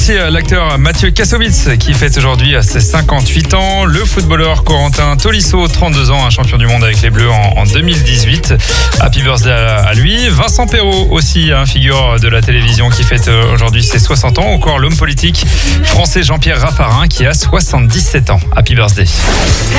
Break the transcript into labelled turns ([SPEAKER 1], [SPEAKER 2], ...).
[SPEAKER 1] aussi l'acteur Mathieu Kassovitz qui fête aujourd'hui ses 58 ans. Le footballeur Corentin Tolisso, 32 ans, un champion du monde avec les Bleus en 2018. Happy birthday à lui. Vincent Perrault aussi, figure de la télévision qui fête aujourd'hui ses 60 ans. Encore l'homme politique français Jean-Pierre Raffarin qui a 77 ans. Happy birthday.